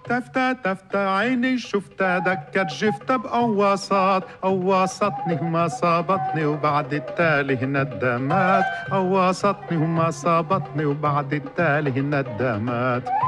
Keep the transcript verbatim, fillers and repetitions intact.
تفتة تفتة عيني شفتها دكت جفتها بقواصات، قواصتني وما صابتني وبعد التالي ندمات، قواصتني وما صابتني وبعد التالي ندمات.